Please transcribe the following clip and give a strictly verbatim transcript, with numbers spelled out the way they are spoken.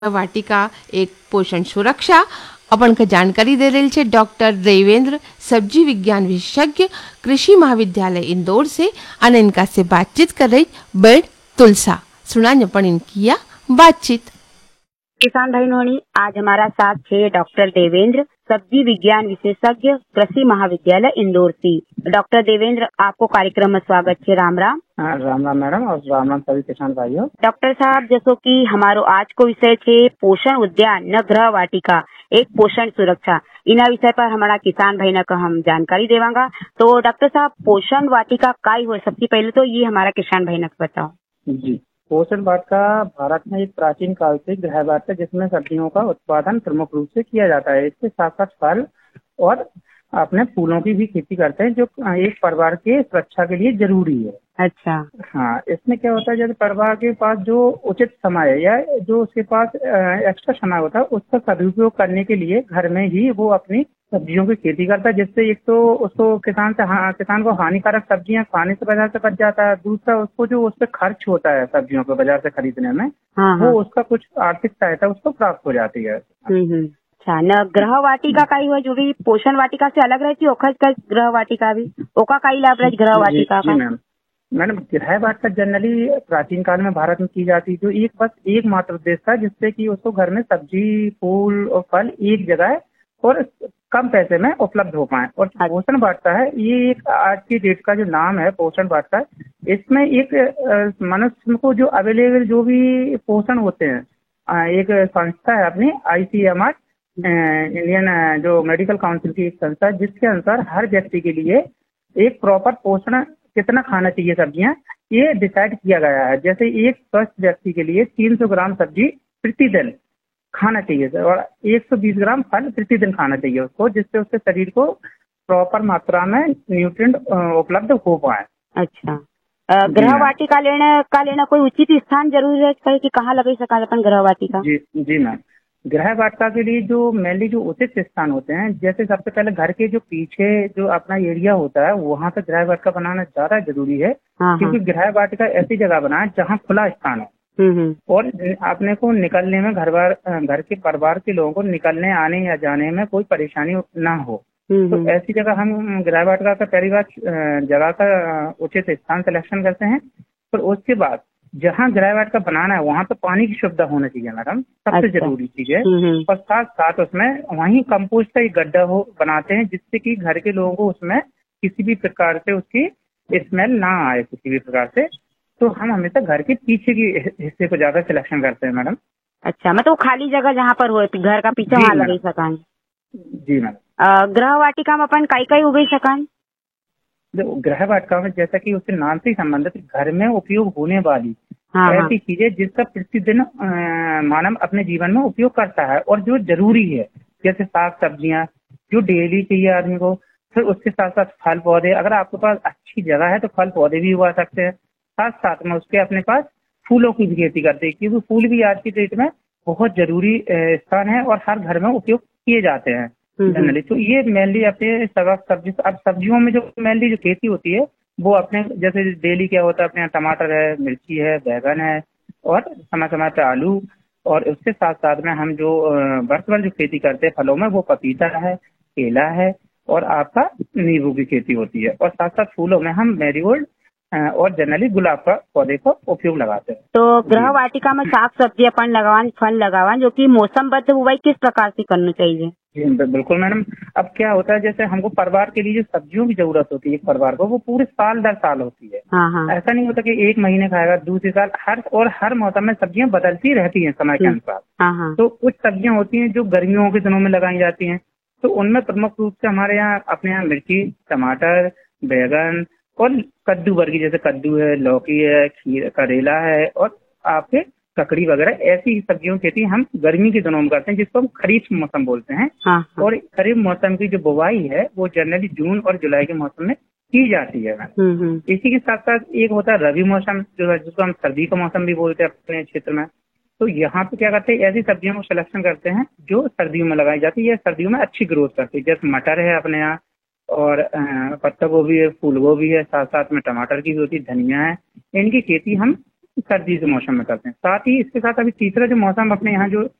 वाटिका एक पोषण सुरक्षा अपन के जानकारी दे रहे छे डॉक्टर देवेंद्र, सब्जी विज्ञान विशेषज्ञ, कृषि महाविद्यालय इंदौर से। और इनका से बातचीत कर रही बेड तुलसा सुना अपन इनकी या बातचीत। किसान भाई, आज हमारा साथ है डॉक्टर देवेंद्र, सब्जी विज्ञान विशेषज्ञ, कृषि महाविद्यालय इंदौर से। डॉक्टर देवेंद्र, आपको कार्यक्रम में स्वागत है। राम राम। राम राम मैडम, और राम राम सभी किसान भाइयों। डॉक्टर साहब, जैसो कि हमारो आज को विषय है पोषण उद्यान न गृह वाटिका एक पोषण सुरक्षा, इना विषय पर हमारा किसान भाई न का हम जानकारी देवांगा। तो डॉक्टर साहब, पोषण वाटिका काय हो, सबसे पहले तो ये हमारा किसान भाई न बताओ जी। पोषण वाटिका भारत में एक प्राचीन काल से गृह वाटिका जिसमें सब्जियों का उत्पादन प्रमुख रूप से किया जाता है। इसके साथ साथ फल और अपने फूलों की भी खेती करते हैं, जो एक परिवार के सुरक्षा के लिए जरूरी है। अच्छा। हाँ, इसमें क्या होता है, जैसे परिवार के पास जो उचित समय है या जो उसके पास एक्स्ट्रा समय होता है, उसका सदुपयोग करने के लिए घर में ही वो अपनी सब्जियों की खेती करता है, जिससे एक तो उसको किसान से हाँ, किसान को हानिकारक सब्जियां खाने से बाजार से बच जाता है। दूसरा, उसको जो उस पर खर्च होता है सब्जियों को बाजार से खरीदने में, हाँ, वो हाँ। उसका कुछ आर्थिक सहायता उसको प्राप्त हो जाती है। हम्म अच्छा, न गृह वाटिका का ही हो जो भी पोषण वाटिका से अलग रहती है, ओखा का गृह वाटिका भी ओका का ही लाभ रहे गृह वाटिका का। मैम मैडम गृह वाटिका जनरली प्राचीन काल में भारत में की जाती, जो एक बस एक मात्र उद्देश्य था, जिससे कि उसको घर में सब्जी, फूल और फल एक जगह और कम पैसे में उपलब्ध हो पाए। और पोषण वाटिका है, ये एक आज की डेट का जो नाम है पोषण वाटिका, इसमें एक मनुष्य को जो अवेलेबल जो भी पोषण होते हैं, एक संस्था है अपनी आई सी एम आर, इंडियन जो मेडिकल काउंसिल की एक संस्था है, जिसके अनुसार हर व्यक्ति के लिए एक प्रॉपर पोषण कितना खाना चाहिए सब्जियां, ये डिसाइड किया गया है। जैसे एक स्वस्थ व्यक्ति के लिए तीन सौ ग्राम सब्जी प्रतिदिन खाना चाहिए और एक सौ बीस ग्राम फल प्रतिदिन खाना चाहिए उसको, जिससे उसके शरीर को प्रॉपर मात्रा में न्यूट्रिएंट उपलब्ध हो पाए। अच्छा, गृह वाटिका लेने का लेना कोई उचित स्थान जरूर है कि कहाँ लगा सका अपन गृह वाटिका? जी जी मैम, गृह वाटिका के लिए जो मेनली जो उचित स्थान होते हैं, जैसे सबसे पहले घर के जो पीछे जो अपना एरिया होता है, वहाँ पे गृह वाटिका बनाना ज्यादा जरूरी है। हाँ, क्योंकि गृह वाटिका ऐसी जगह बनाए जहाँ खुला स्थान हो और अपने को निकलने में घर बार घर के परिवार के लोगों को निकलने आने या जाने में कोई परेशानी ना हो। तो ऐसी जगह हम गृह वाटिका का पहली बार जगह का उचित स्थान सिलेक्शन करते हैं। फिर उसके बाद जहाँ गृह वाटिका बनाना है वहाँ पे पानी की सुविधा होना चाहिए मैडम, सबसे अच्छा। जरूरी चीज है। और साथ साथ उसमें वहीं कंपोस्ट का एक गड्ढा हो बनाते हैं, जिससे कि घर के लोगों को उसमें किसी भी प्रकार से उसकी स्मेल ना आए किसी भी प्रकार से। तो हम हमेशा घर के पीछे की हिस्से को ज्यादा सिलेक्शन करते हैं मैडम। अच्छा, मतलब खाली जगह जहाँ पर हो घर का पीछे वहाँ लगे सकान। जी मैडम। गृह वाटिका में अपन कई कई उगे सकान? गृह वाटिका में जैसा कि उसके नाम से संबंधित घर में उपयोग होने वाली हाँ, ऐसी चीजें जिसका प्रतिदिन मानव अपने जीवन में उपयोग करता है और जो जरूरी है, जैसे साग सब्जियां जो डेली चाहिए आदमी को। फिर उसके साथ साथ फल पौधे, अगर आपके पास अच्छी जगह है तो फल पौधे भी उगा सकते हैं। साथ साथ में उसके अपने पास फूलों की भी खेती करते हैं, क्योंकि फूल भी आज की डेट में बहुत जरूरी स्थान है और हर घर में उपयोग किए जाते हैं जनरली। तो ये मेनली अपने सब्जी अब सब्जियों में जो मेनली जो खेती होती है वो अपने जैसे डेली क्या होता है, अपने यहाँ टमाटर है, मिर्ची है, बैगन है और समय समय पे आलू। और उसके साथ साथ में हम जो वर्षभर जो खेती करते हैं फलों में, वो पपीता है, केला है और आपका नींबू की खेती होती है। और साथ साथ फूलों में हम मैरीगोल्ड और जनरली गुलाब का पौधे को उपयोग लगाते हैं। तो गृह वाटिका में साग सब्जी अपन लगावान, फल लगावान, जो कि मौसमबद्ध हुआ किस प्रकार से करना चाहिए? जी बिल्कुल मैडम। अब क्या होता है, जैसे हमको परिवार के लिए जो सब्जियों की जरूरत होती है एक परिवार को, वो पूरे साल दर साल होती है। हाँ, हाँ। ऐसा नहीं होता कि एक महीने खाएगा दूसरे साल, हर और हर मौसम में सब्जियां बदलती रहती हैं समय के अनुसार। हाँ, हाँ। तो कुछ सब्जियां होती हैं जो गर्मियों के दिनों में लगाई जाती हैं, तो उनमें प्रमुख रूप से हमारे यहाँ अपने यहाँ मिर्ची, टमाटर, बैगन और कद्दू वर्गी, जैसे कद्दू है, लौकी है, खीर, करेला है और आपके ककड़ी वगैरह, ऐसी सब्जियों की खेती हम गर्मी के दिनों में करते हैं, जिसको हम खरीफ मौसम बोलते हैं। हाँ, हाँ। और खरीफ मौसम की जो बुवाई है वो जनरली जून और जुलाई के मौसम में की जाती है। इसी के साथ साथ एक होता है रबी मौसम, जो जिसको हम सर्दी का मौसम भी बोलते हैं अपने क्षेत्र में। तो यहाँ पे क्या करते हैं, ऐसी सब्जियों को सिलेक्शन करते हैं जो सर्दियों में लगाई जाती है, सर्दियों में अच्छी ग्रोथ करती है। जैसे मटर है अपने यहाँ, और पत्ता गोभी है, फूल गोभी है, साथ साथ में टमाटर की भी होती है, धनिया है। इनकी खेती हम सर्दी के मौसम में करते हैं। साथ ही इसके साथ अभी तीसरा जो मौसम अपने यहाँ जो